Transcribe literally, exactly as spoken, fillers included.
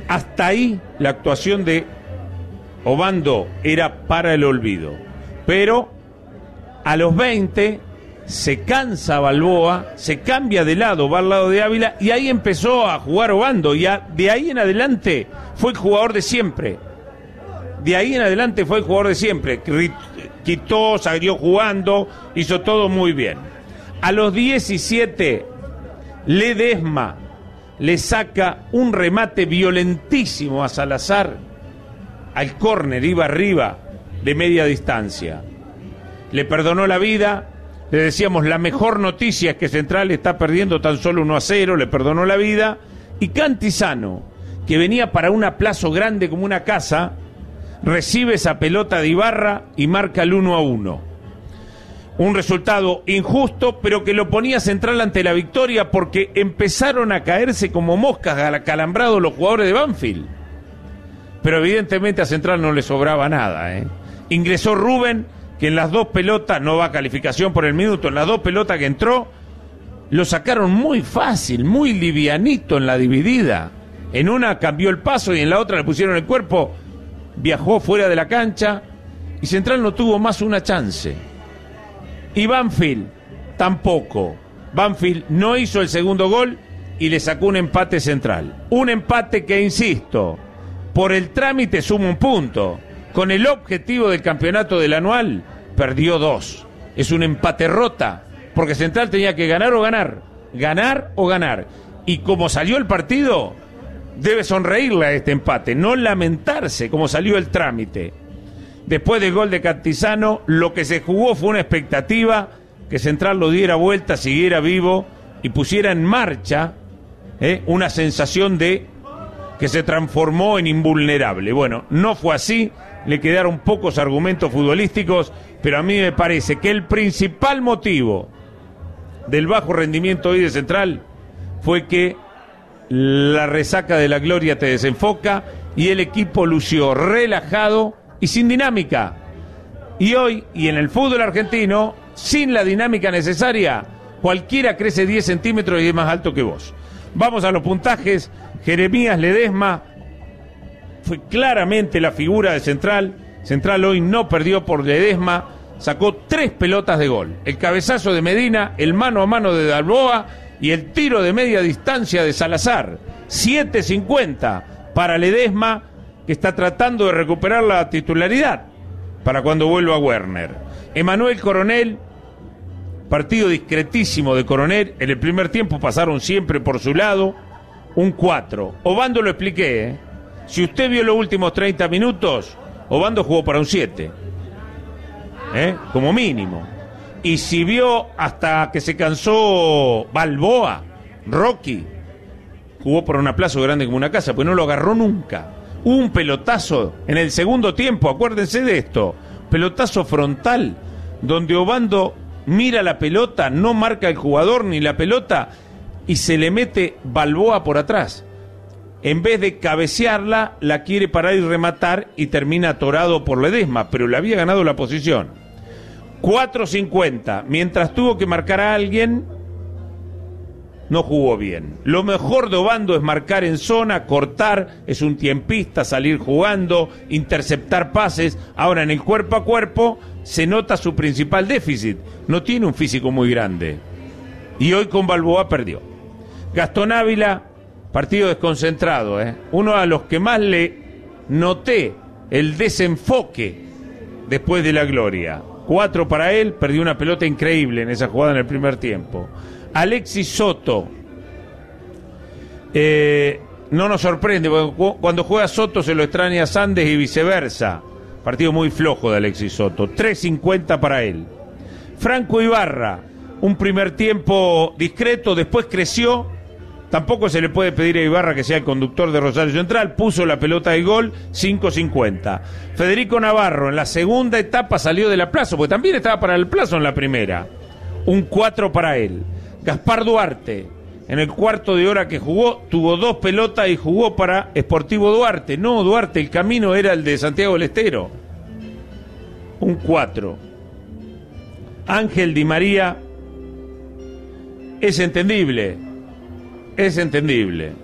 Hasta ahí la actuación de Obando era para el olvido. Pero a los veinte se cansa Balboa, se cambia de lado, va al lado de Ávila, y ahí empezó a jugar Obando, y a, de ahí en adelante fue el jugador de siempre. De ahí en adelante fue el jugador de siempre. Quitó, salió jugando, hizo todo muy bien. A los diecisiete, Ledesma le saca un remate violentísimo a Salazar. Al córner, iba arriba, de media distancia. Le perdonó la vida. Le decíamos, la mejor noticia es que Central está perdiendo tan solo uno a cero, le perdonó la vida. Y Cantizano, que venía para un aplazo grande como una casa, recibe esa pelota de Ibarra y marca el uno a uno. Un resultado injusto, pero que lo ponía Central ante la victoria, porque empezaron a caerse como moscas acalambrados los jugadores de Banfield. Pero evidentemente a Central no le sobraba nada, ¿eh? Ingresó Rubén, que en las dos pelotas, no va a calificación por el minuto, en las dos pelotas que entró, lo sacaron muy fácil, muy livianito en la dividida. En una cambió el paso y en la otra le pusieron el cuerpo, viajó fuera de la cancha y Central no tuvo más una chance. Y Banfield tampoco. Banfield no hizo el segundo gol y le sacó un empate Central. Un empate que, insisto, por el trámite suma un punto. Con el objetivo del campeonato del anual, perdió dos. Es un empate rota, porque Central tenía que ganar o ganar, ganar o ganar. Y como salió el partido, debe sonreírle a este empate, no lamentarse como salió el trámite. Después del gol de Cantizano, lo que se jugó fue una expectativa que Central lo diera vuelta, siguiera vivo y pusiera en marcha ¿eh? una sensación de que se transformó en invulnerable. Bueno, no fue así, le quedaron pocos argumentos futbolísticos, pero a mí me parece que el principal motivo del bajo rendimiento hoy de Central fue que la resaca de la gloria te desenfoca y el equipo lució relajado y sin dinámica. Y hoy, y en el fútbol argentino, sin la dinámica necesaria, cualquiera crece diez centímetros y es más alto que vos. Vamos a los puntajes. Jeremías Ledesma fue claramente la figura de Central. Central hoy no perdió por Ledesma, sacó tres pelotas de gol. El cabezazo de Medina, el mano a mano de Balboa y el tiro de media distancia de Salazar. siete cincuenta para Ledesma, que está tratando de recuperar la titularidad para cuando vuelva Werner. Emanuel Coronel, partido discretísimo de Coronel. En el primer tiempo pasaron siempre por su lado. Un cuatro. Obando lo expliqué, ¿eh? Si usted vio los últimos treinta minutos, Obando jugó para un siete. ¿Eh? Como mínimo. Y si vio hasta que se cansó Balboa, Rocky, jugó por un aplazo grande como una casa, pues no lo agarró nunca. Hubo un pelotazo en el segundo tiempo, acuérdense de esto. Pelotazo frontal, donde Obando mira la pelota, no marca el jugador ni la pelota, y se le mete Balboa por atrás. En vez de cabecearla, la quiere parar y rematar y termina atorado por Ledesma, pero le había ganado la posición. cuatro cincuenta. Mientras tuvo que marcar a alguien, no jugó bien. Lo mejor de Obando es marcar en zona, cortar, es un tiempista, salir jugando, interceptar pases. Ahora, en el cuerpo a cuerpo, se nota su principal déficit. No tiene un físico muy grande. Y hoy con Balboa perdió. Gastón Ávila, partido desconcentrado, ¿eh? Uno a los que más le noté el desenfoque después de la gloria. Cuatro para él, perdió una pelota increíble en esa jugada en el primer tiempo. Alexis Soto, eh, no nos sorprende, porque cuando juega Soto se lo extraña a Sandes y viceversa. Partido muy flojo de Alexis Soto. tres cincuenta para él. Franco Ibarra, un primer tiempo discreto, después creció. Tampoco se le puede pedir a Ibarra que sea el conductor de Rosario Central, puso la pelota de gol, cinco cincuenta. Federico Navarro en la segunda etapa salió del aplazo, porque también estaba para el plazo en la primera. Un cuatro para él. Gaspar Duarte, en el cuarto de hora que jugó, tuvo dos pelotas y jugó para Sportivo Duarte. No, Duarte, el camino era el de Santiago del Estero. Un cuatro. Ángel Di María, es entendible. Es entendible.